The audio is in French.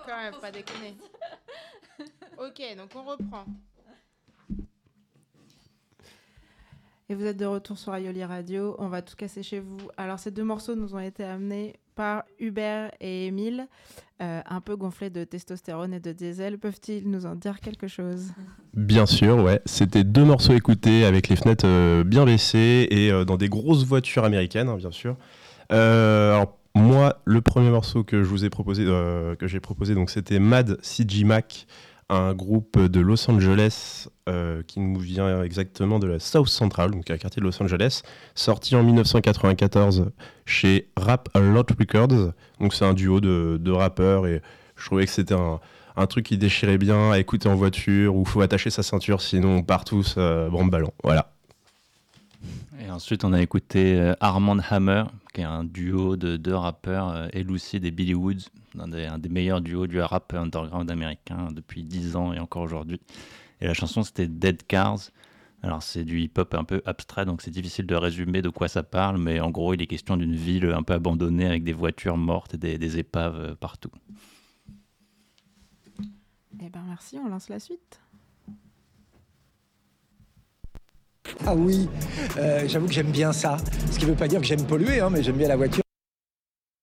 quand même, pas déconner. Ok, donc on reprend. Et vous êtes de retour sur Aioli Radio. On va tout casser chez vous. Alors, ces 2 morceaux nous ont été amenés par Hubert et Émile, un peu gonflés de testostérone et de diesel. Peuvent-ils nous en dire quelque chose ? Bien sûr, ouais. C'était 2 morceaux écoutés avec les fenêtres bien baissées et dans des grosses voitures américaines, hein, bien sûr. Alors, moi, le premier morceau que je vous ai proposé, que j'ai proposé, donc c'était Mad CG Mac, un groupe de Los Angeles qui nous vient exactement de la South Central, donc un quartier de Los Angeles, sorti en 1994 chez Rap A Lot Records. Donc c'est un duo de rappeurs et je trouvais que c'était un truc qui déchirait bien à écouter en voiture où il faut attacher sa ceinture sinon on part tous branle-ballon. Voilà. Et ensuite, on a écouté Armand Hammer, qui est un duo de 2 rappeurs, Elucid et Billy Woods, un des meilleurs duos du rap underground américain depuis 10 ans et encore aujourd'hui. Et la chanson, c'était Dead Cars. Alors, c'est du hip-hop un peu abstrait, donc c'est difficile de résumer de quoi ça parle, mais en gros, il est question d'une ville un peu abandonnée avec des voitures mortes et des épaves partout. Eh ben merci, on lance la suite. Ah oui, j'avoue que j'aime bien ça. Ce qui ne veut pas dire que j'aime polluer, hein, mais j'aime bien la voiture.